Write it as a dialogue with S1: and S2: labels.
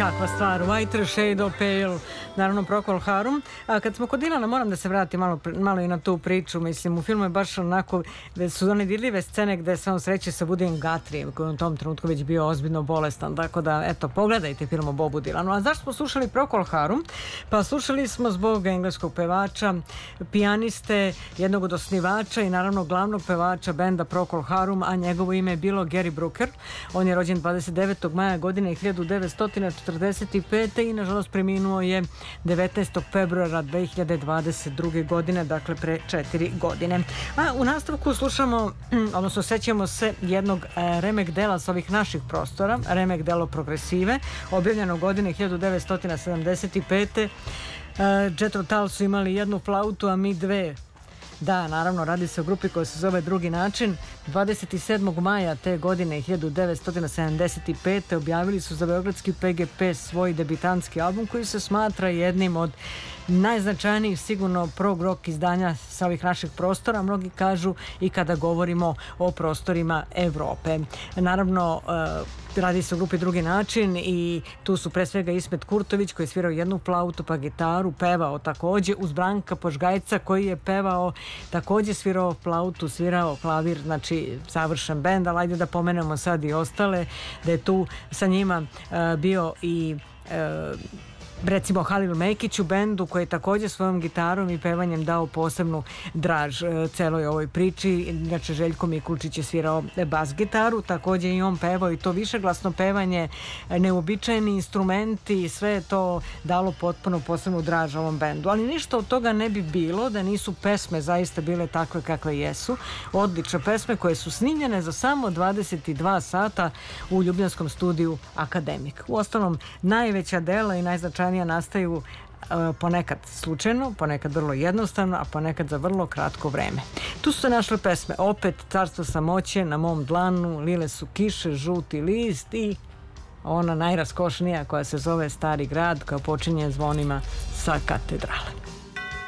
S1: kakva stvar, Whiter Shade of Pale, naravno Procol Harum. A kad smo kod Dilana, moram da se vratim malo i na tu priču. Mislim, u filmu je baš onako, da su one dirljive scene gde se on sreće sa Woodym Guthriejem, koji je u tom trenutku već bio ozbiljno bolestan. Tako da, eto, pogledajte film o Bobu Dilanu. A zašto smo slušali Procol Harum? Pa slušali smo zbog engleskog pevača, pijaniste, jednog od osnivača i naravno glavnog pevača benda Procol Harum, a njegovo ime je bilo Gary Brooker. On je rođen 29. maja godine 1945. i nažalost preminuo je 19. februara 2022. godine, dakle pre 4 godine. A u nastavku slušamo, odnosno sećamo se jednog remek dela s ovih naših prostora, remek delo progresive, objavljeno godine 1975. Jethro Tull su imali jednu flautu, a mi dve. Da, naravno, radi se o grupi koja se zove Drugi način. 27. maja te godine 1975. objavili su za beogradski PGP svoj debitantski album koji se smatra jednim od najznačajnijih sigurno prog rock izdanja sa ovih naših prostora, mnogi kažu i kada govorimo o prostorima Evrope. Naravno, radi se o grupi Drugi način i tu su pre svega Ismet Kurtović koji je svirao jednu flautu pa gitaru, pevao takođe uz Branka Požgajca koji je pevao, takođe svirao flautu, svirao klavir, znači savršen bend, ali ajde da pomenemo sad i ostale, da je tu sa njima bio i recimo Halil Mekić u bendu koji je takođe svojom gitarom i pevanjem dao posebnu draž celoj ovoj priči. Inače Željko Mikulčić je svirao bas gitaru, takođe i on pevao i to višeglasno pevanje, neuobičajeni instrumenti, sve je to dalo potpuno posebnu draž ovom bendu. Ali ništa od toga ne bi bilo da nisu pesme zaista bile takve kakve jesu. Odlične pesme koje su snimljene za samo 22 sata u ljubljanskom studiju Akademik. U ostalom, najveća dela i najznačajnija nastaju ponekad slučajno, ponekad vrlo jednostavno, a ponekad za vrlo kratko vreme. Tu su se našle pesme opet Carstvo samoće, Na mom dlanu, Lile su kiše, Žuti list i ona najraskošnija koja se zove Stari grad, koja počinje zvonima sa katedrale.